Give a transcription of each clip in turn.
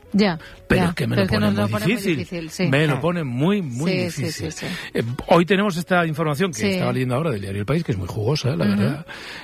Ya. Pero ya, es que me lo pone muy difícil. Sí. Me lo pone muy difícil. Sí. Hoy tenemos esta información que Sí. estaba leyendo ahora del diario El País, que es muy jugosa, la verdad.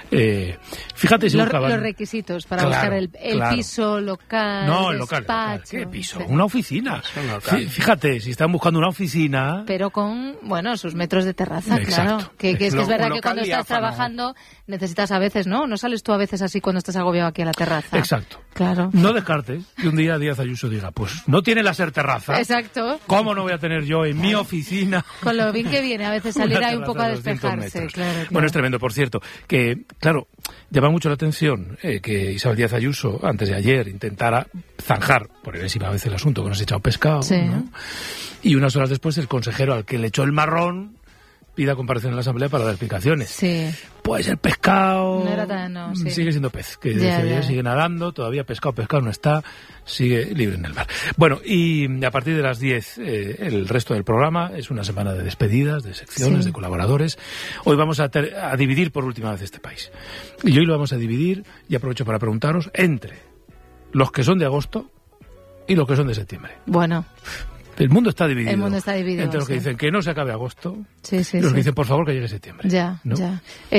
Fíjate si los buscaban... requisitos para buscar el piso local, No, el despacho, local. ¿Qué piso? Sí. Una oficina. Fíjate, si están buscando una oficina... Pero con, sus metros de terraza, Exacto. claro. Que es verdad que cuando estás diáfano. trabajando necesitas a veces, ¿no? No sales tú a veces así cuando estás agobiado aquí a la terraza. Exacto. Claro. No descartes que un día Díaz Ayuso diga, pues no tiene la ser terraza. Exacto. ¿Cómo no voy a tener yo en mi oficina? Con lo bien que viene a veces salir Una ahí un poco a terraza de 200 despejarse. metros. Claro. Bueno, es tremendo, por cierto, que, claro, llama mucho la atención que Isabel Díaz Ayuso, antes de ayer, intentara zanjar por enésima vez el asunto que nos ha echado pescado, Sí. ¿no? Y unas horas después el consejero al que le echó el marrón pida comparecer en la Asamblea para dar explicaciones. Sí. Pues el pescado No era tan, sí. sigue siendo pez, que Ya. sigue nadando, todavía pescado no está, sigue libre en el mar. Bueno, y a partir de las 10 el resto del programa es una semana de despedidas, de secciones, Sí. de colaboradores. Hoy vamos a dividir por última vez este país. Y hoy lo vamos a dividir, y aprovecho para preguntaros, entre los que son de agosto y los que son de septiembre. Bueno. El mundo está dividido. El mundo está dividido, entre los que sí. dicen que no se acabe agosto Sí, y los que dicen, por favor, que llegue septiembre. Ya, ¿no? ya.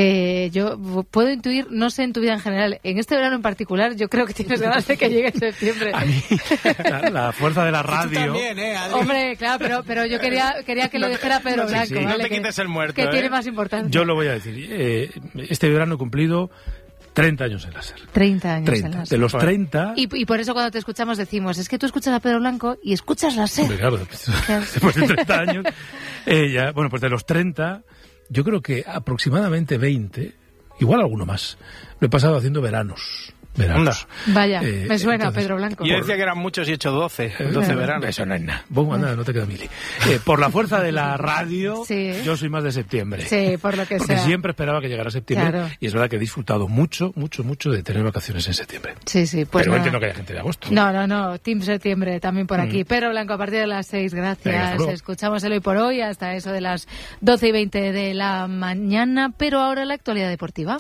Yo puedo intuir, no sé en tu vida en general, en este verano en particular, yo creo que tienes ganas de que llegue septiembre. A mí, la fuerza de la radio... Tú también, Adri. Hombre, claro, pero yo quería que lo dijera Pedro sí, Blanco, sí. ¿vale? No te quites el muerto, Que tiene más importancia. Yo lo voy a decir. Este verano he cumplido 30 años en la SER. 30 años 30. en la De SER. los 30... Y por eso cuando te escuchamos decimos, es que tú escuchas a Pedro Blanco y escuchas la SER. Hombre, claro, después de 30 años... pues de los 30, yo creo que aproximadamente 20, igual alguno más, lo he pasado haciendo veranos. Vaya, me suena entonces, Pedro Blanco. Yo decía que eran muchos y he hecho 12 veranos. Eso no es nada. No te queda mili. Por la fuerza de la radio, Sí. yo soy más de septiembre. Sí, por lo que Porque sea. siempre esperaba que llegara septiembre. Claro. Y es verdad que he disfrutado mucho de tener vacaciones en septiembre. Sí, pues Pero nada. entiendo que haya gente de agosto. No, Team Septiembre también por aquí. Pedro Blanco, a partir de las 6, Venga, hasta gracias. luego. Escuchamos el Hoy por Hoy hasta eso de las 12:20 de la mañana, pero ahora la actualidad deportiva.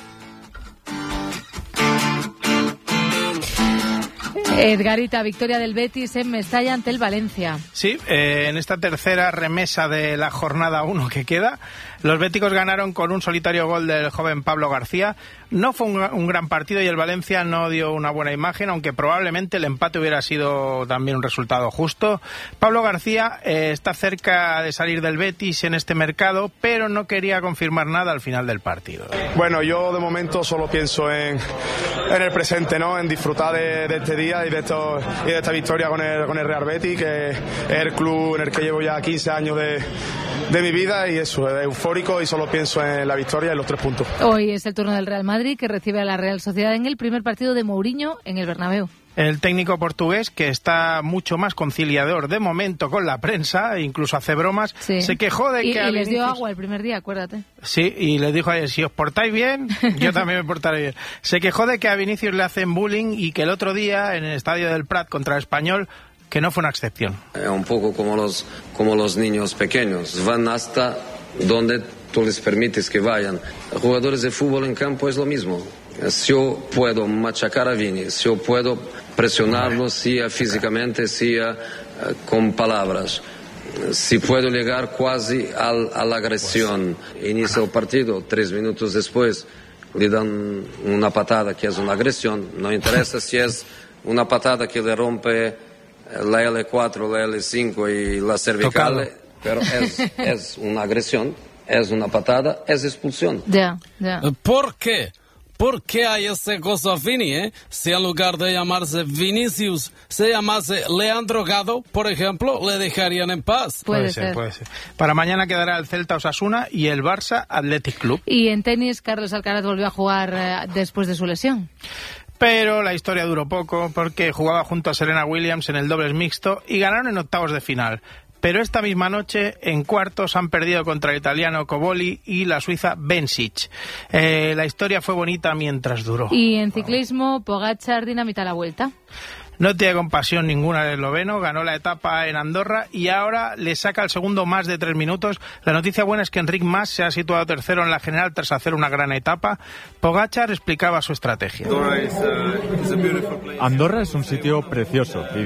Edgarita, victoria del Betis en Mestalla ante el Valencia. Sí, en esta tercera remesa de la jornada 1 que queda, los béticos ganaron con un solitario gol del joven Pablo García. No fue un gran partido y el Valencia no dio una buena imagen, aunque probablemente el empate hubiera sido también un resultado justo. Pablo García está cerca de salir del Betis en este mercado, pero no quería confirmar nada al final del partido. Bueno, yo de momento solo pienso en el presente, ¿no? En disfrutar de este día y de esta victoria con el Real Betis, que es el club en el que llevo ya 15 años de mi vida, y eso, es eufórico y solo pienso en la victoria y los 3 puntos. Hoy es el turno del Real Madrid, que recibe a la Real Sociedad en el primer partido de Mourinho en el Bernabéu. El técnico portugués, que está mucho más conciliador de momento con la prensa, incluso hace bromas, Sí. se quejó de que... Y les dio agua el primer día, acuérdate. Sí, y les dijo ayer, si os portáis bien, yo también me portaré bien. Se quejó de que a Vinicius le hacen bullying y que el otro día, en el estadio del Prat contra el Español, que no fue una excepción. Es un poco como los niños pequeños, van hasta donde tú les permites que vayan. Jugadores de fútbol en campo es lo mismo. Si yo puedo machacar a Vini, si yo puedo presionarlo, sea físicamente, sea con palabras, si puedo llegar casi a la agresión, inicia el partido, 3 minutos después le dan una patada que es una agresión, no interesa si es una patada que le rompe la L4, la L5 y la cervical, pero es una agresión, es una patada, es expulsión. Ya. ¿Por qué? ¿Por qué hay ese cosa Vini, Si en lugar de llamarse Vinicius se llamase Leandro Gado, por ejemplo, le dejarían en paz? Puede ser. Para mañana quedará el Celta Osasuna y el Barça Athletic Club. Y en tenis, Carlos Alcaraz volvió a jugar después de su lesión. Pero la historia duró poco porque jugaba junto a Serena Williams en el dobles mixto y ganaron en octavos de final. Pero esta misma noche, en cuartos, han perdido contra el italiano Cobolli y la suiza Bencic. La historia fue bonita mientras duró. Y en ciclismo, Pogačar dinamita la Vuelta. No tiene compasión ninguna el esloveno, ganó la etapa en Andorra y ahora le saca el segundo más de 3 minutos. La noticia buena es que Enric Mas se ha situado tercero en la general tras hacer una gran etapa. Pogačar explicaba su estrategia. Andorra es un sitio precioso.